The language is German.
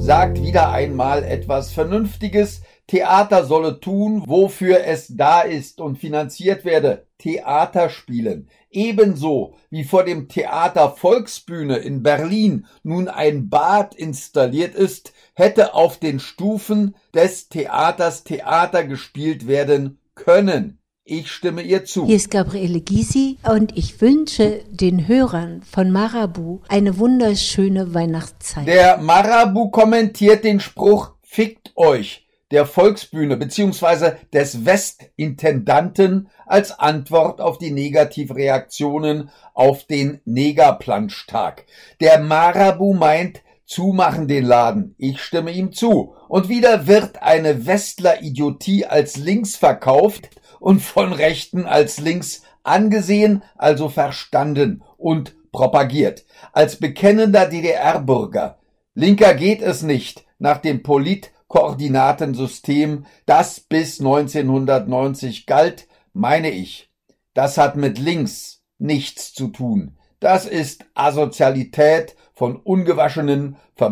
sagt wieder einmal etwas Vernünftiges. Theater solle tun, wofür es da ist und finanziert werde. Theater spielen. Ebenso wie vor dem Theater Volksbühne in Berlin nun ein Bad installiert ist, hätte auf den Stufen des Theaters Theater gespielt werden können. Ich stimme ihr zu. Hier ist Gabriele Gysi und ich wünsche den Hörern von Marabu eine wunderschöne Weihnachtszeit. Der Marabu kommentiert den Spruch "Fickt euch" der Volksbühne bzw. des Westintendanten als Antwort auf die Negativreaktionen auf den Negerplanschtag. Der Marabu meint, zumachen den Laden. Ich stimme ihm zu. Und wieder wird eine Westler-Idiotie als links verkauft und von Rechten als links angesehen, also verstanden und propagiert. Als bekennender DDR-Bürger. Linker geht es nicht nach dem Politkoordinatensystem, das bis 1990 galt, meine ich. Das hat mit links nichts zu tun. Das ist Asozialität von ungewaschenen